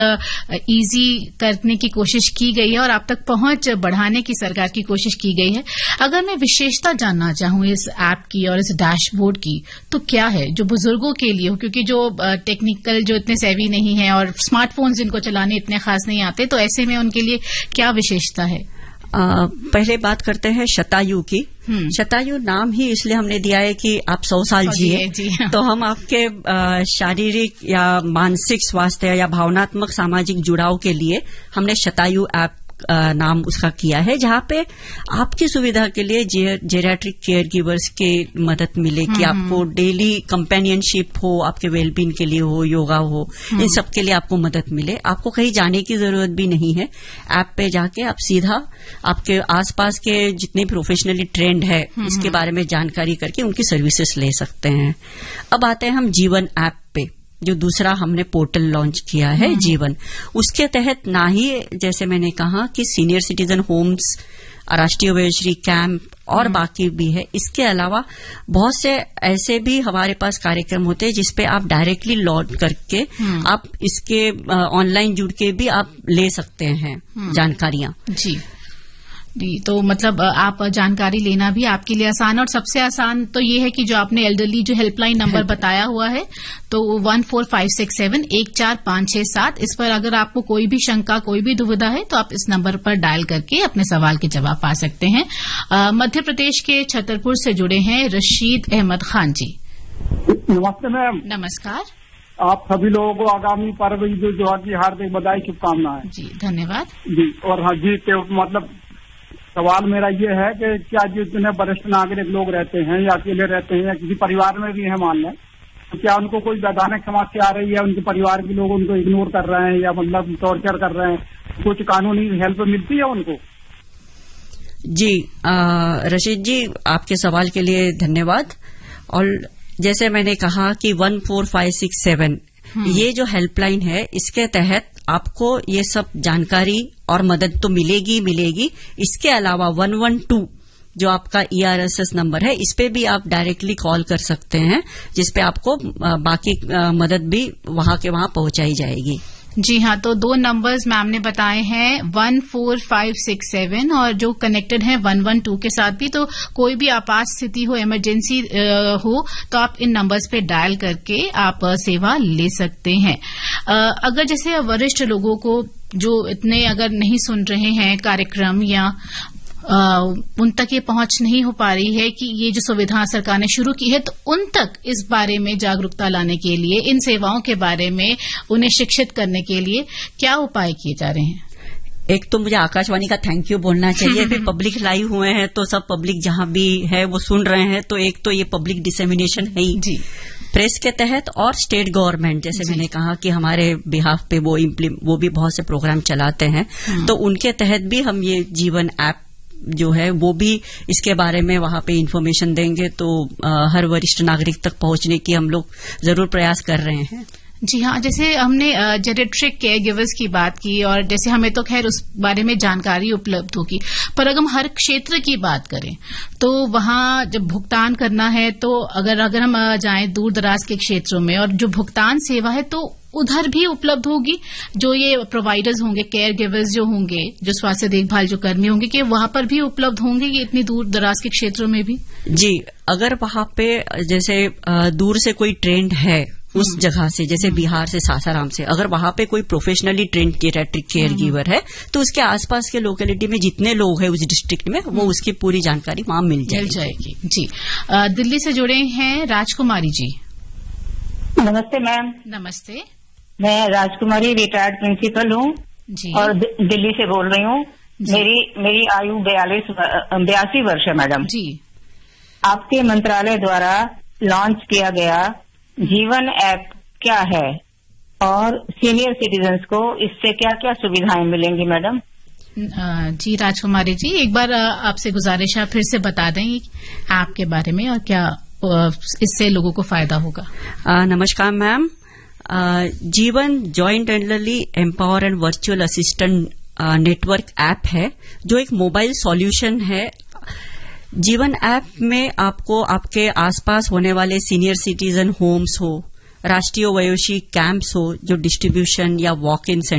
Easy करने की कोशिश की गई है और आप तक पहुंच बढ़ाने की सरकार की कोशिश की गई है। अगर मैं विशेषता जानना चाहूं इस ऐप की और इस डैशबोर्ड की, तो क्या है जो बुजुर्गों के लिए हो, क्योंकि जो टेक्निकल जो इतने सेवी नहीं है और स्मार्टफोन्स जिनको चलाने इतने खास नहीं आते, तो ऐसे में उनके लिए क्या विशेषता है? पहले बात करते हैं शतायु की। शतायु नाम ही इसलिए हमने दिया है कि आप 100 साल जिए, तो हम आपके शारीरिक या मानसिक स्वास्थ्य या भावनात्मक सामाजिक जुड़ाव के लिए हमने शतायु ऐप नाम उसका किया है, जहां पे आपकी सुविधा के लिए जेरियाट्रिक केयर गिवर्स के मदद मिले कि आपको डेली कंपेनियनशिप हो, आपके वेलबींग के लिए हो, योगा हो, इन सब के लिए आपको मदद मिले। आपको कहीं जाने की जरूरत भी नहीं है। ऐप पे जाके आप सीधा आपके आसपास के जितने प्रोफेशनली ट्रेंड है इसके बारे में जानकारी करके उनकी सर्विसेज ले सकते हैं। अब आते हैं हम जीवन ऐप पे, जो दूसरा हमने पोर्टल लॉन्च किया है जीवन। उसके तहत ना ही जैसे मैंने कहा कि सीनियर सिटीजन होम्स, राष्ट्रीय वयोश्री कैंप और बाकी भी है, इसके अलावा बहुत से ऐसे भी हमारे पास कार्यक्रम होते हैं जिसपे आप डायरेक्टली लॉग करके आप इसके ऑनलाइन जुड़ के भी आप ले सकते हैं जानकारियां। जी, तो मतलब आप जानकारी लेना भी आपके लिए आसान, और सबसे आसान तो ये है कि जो आपने एल्डरली जो हेल्पलाइन नंबर बताया हुआ है, तो 14567 14567, इस पर अगर आपको कोई भी शंका, कोई भी दुविधा है, तो आप इस नंबर पर डायल करके अपने सवाल के जवाब पा सकते हैं। मध्य प्रदेश के छतरपुर से जुड़े हैं रशीद अहमद खान जी। नमस्ते मैम। नमस्कार। आप सभी लोगों को आगामी पर्व ईद उल जुहा की हार्दिक बधाई, शुभकामनाएं। जी, धन्यवाद जी। और हाँ जी, मतलब सवाल मेरा ये है कि क्या जितने वरिष्ठ नागरिक लोग रहते हैं या अकेले रहते हैं या किसी परिवार में भी है मान लें, तो क्या उनको कोई वैधानिक समस्या आ रही है, उनके परिवार के लोग उनको इग्नोर कर रहे हैं या मतलब टॉर्चर कर रहे हैं, कुछ कानूनी हेल्प मिलती है उनको? जी रशीद जी, आपके सवाल के लिए धन्यवाद। और जैसे मैंने कहा कि 14567 ये जो हेल्पलाइन है, इसके तहत आपको ये सब जानकारी और मदद तो मिलेगी। इसके अलावा 112 जो आपका ERSS नंबर है, इस पे भी आप डायरेक्टली कॉल कर सकते हैं, जिसपे आपको बाकी मदद भी वहां के वहां पहुंचाई जाएगी। जी हाँ, तो 2 नंबर्स मैम ने बताए हैं 14567 और जो कनेक्टेड है 112 के साथ भी। तो कोई भी आपात स्थिति हो, इमरजेंसी हो, तो आप इन नंबर्स पे डायल करके आप सेवा ले सकते हैं। अगर जैसे वरिष्ठ लोगों को जो इतने अगर नहीं सुन रहे हैं कार्यक्रम या उन तक ये पहुंच नहीं हो पा रही है कि ये जो सुविधा सरकार ने शुरू की है, तो उन तक इस बारे में जागरूकता लाने के लिए, इन सेवाओं के बारे में उन्हें शिक्षित करने के लिए क्या उपाय किए जा रहे हैं? एक तो मुझे आकाशवाणी का थैंक यू बोलना चाहिए। फिर पब्लिक लाइव हुए हैं तो सब पब्लिक जहां भी है वो सुन रहे हैं, तो एक तो ये पब्लिक डिसेमिनेशन है ही जी प्रेस के तहत, और स्टेट गवर्नमेंट जैसे मैंने कहा कि हमारे बिहाफ पे वो भी बहुत से प्रोग्राम चलाते हैं, तो उनके तहत भी हम ये जीवन ऐप जो है वो भी इसके बारे में वहां पे इंफॉर्मेशन देंगे, तो हर वरिष्ठ नागरिक तक पहुंचने की हम लोग जरूर प्रयास कर रहे हैं। जी हाँ, जैसे हमने जेरियाट्रिक केयर गिवर्स की बात की, और जैसे हमें तो खैर उस बारे में जानकारी उपलब्ध होगी, पर अगर हम हर क्षेत्र की बात करें तो वहां जब भुगतान करना है, तो अगर हम जाएं दूर दराज के क्षेत्रों में, और जो भुगतान सेवा है तो उधर भी उपलब्ध होगी, जो ये प्रोवाइडर्स होंगे, केयर गिवर्स जो होंगे, जो स्वास्थ्य देखभाल जो कर्मी होंगे, कि वहां पर भी उपलब्ध होंगे ये इतनी दूर दराज के क्षेत्रों में भी? जी, अगर वहां पे जैसे दूर से कोई ट्रेंड है उस जगह से, जैसे बिहार से, सासाराम से, अगर वहां पे कोई professionally trained geriatric care giver है, तो उसके आसपास के लोकेलिटी में जितने लोग हैं उस डिस्ट्रिक्ट में, वो उसकी पूरी जानकारी वहां मिल जाएगी। जी, दिल्ली से जुड़े हैं राजकुमारी जी। नमस्ते मैम। नमस्ते। मैं राजकुमारी, रिटायर्ड प्रिंसिपल हूँ और दिल्ली से बोल रही हूँ। मेरी आयु 82 वर्ष है मैडम जी। आपके मंत्रालय द्वारा लॉन्च किया गया जीवन ऐप क्या है और सीनियर सिटीजन्स को इससे क्या क्या सुविधाएं मिलेंगी मैडम? जी राजकुमारी जी, एक बार आपसे गुजारिश है फिर से बता दें ऐप के बारे में और क्या इससे लोगों को फायदा होगा। नमस्कार मैम। जीवन joint elderly empower and virtual assistant network app है, जो एक मोबाइल सॉल्यूशन है। जीवन ऐप में आपको आपके आसपास होने वाले सीनियर सिटीजन होम्स हो, राष्ट्रीय वयोश्री कैंप्स हो, जो डिस्ट्रीब्यूशन या वॉक इन